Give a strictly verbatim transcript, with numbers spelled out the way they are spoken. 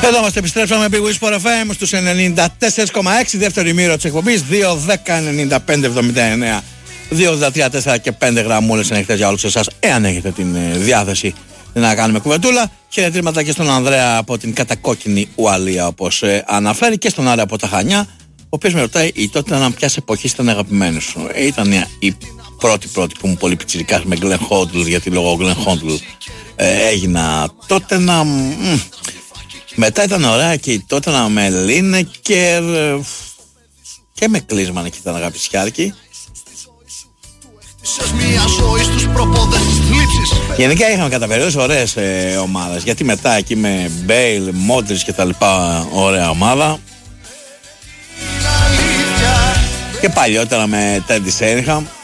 Εδώ είμαστε, επιστρέψαμε Big Wins Sport εφ εμ στους ενενήντα τέσσερα κόμμα έξι, δεύτερη μοίρα της εκπομπής, δύο δέκα ενενήντα πέντε εβδομήντα εννέα δύο ογδόντα τρία τέσσερα και πέντε γραμμούλες ανοιχτές για όλους εσάς, εάν έχετε την διάθεση να κάνουμε κουβεντούλα. Χαιρετίσματα και στον Ανδρέα από την κατακόκκινη Ουαλία, όπως ε, αναφέρει, και στον Άρη από τα Χανιά, ο οποίος με ρωτάει η Τότεναμ ποιας εποχής ήταν αγαπημένος σου. Ε, ήταν η πρώτη πρώτη που ήμουν πολύ πιτσιρικάς με Glenn Hoddle, γιατί λόγω Glenn Hoddle ε, έγινα Τότεναμ. Μετά ήταν ωραία και η Τότεναμ με Λίνεκερ και με Κλίσμαν, εκεί ήταν αγαπησιάρκη. Γενικά είχαμε κατά περίοδους ωραίες ε, ομάδες, γιατί μετά εκεί με Μπέιλ, Μόντριτς και τα λοιπά, ωραία ομάδα. Και παλιότερα με Τέντι Σέριγχαμ.